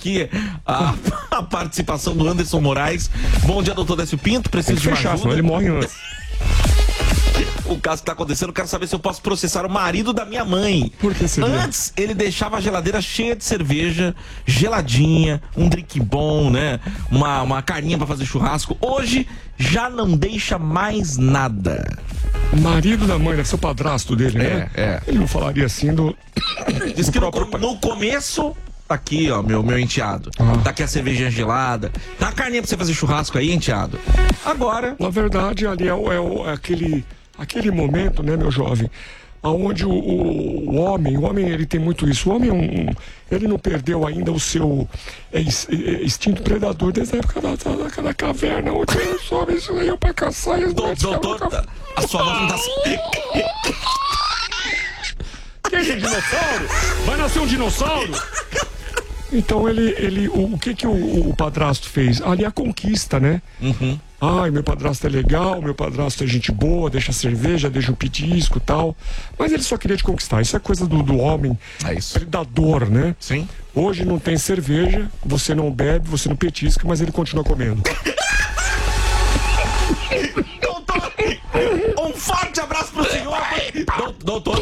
aqui a participação do Anderson Moraes. Bom dia, doutor Décio Pinto. Preciso de uma ajuda. Senão ele morre antes. O caso que tá acontecendo, eu quero saber se eu posso processar o marido da minha mãe. Por que seria? Antes, ele deixava a geladeira cheia de cerveja, geladinha, um drink bom, né? Uma carninha pra fazer churrasco. Hoje, já não deixa mais nada. O marido da mãe, deve ser o padrasto dele, né? Ele não falaria assim do... Diz que no começo... Tá aqui, ó, meu enteado. Tá aqui a cervejinha gelada. Tá a carninha pra você fazer churrasco aí, enteado. Agora... Na verdade, ali é aquele momento, né, meu jovem, onde o homem, ele tem muito isso. O homem ele não perdeu ainda o seu instinto predador desde a época da caverna, onde os homens iam pra caçar e as mulheres doutor, a sua voz não tá... Que é dinossauro? Vai nascer um dinossauro? Então o que o padrasto fez? Ali a conquista, né? Uhum. Ai, meu padrasto é legal, meu padrasto é gente boa, deixa cerveja, deixa um petisco e tal. Mas ele só queria te conquistar. Isso é coisa do homem predador, né? Sim. Hoje não tem cerveja, você não bebe, você não petisca, mas ele continua comendo. Doutor, um forte abraço pro senhor. Doutor.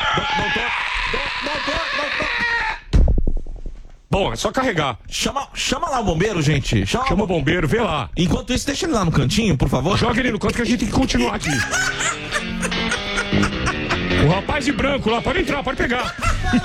Bom, é só carregar. Chama lá o bombeiro, gente. Chama o bombeiro, vê lá. Enquanto isso, deixa ele lá no cantinho, por favor. Joga ele no canto que a gente tem que continuar aqui. O rapaz de branco lá, pode entrar, pode pegar.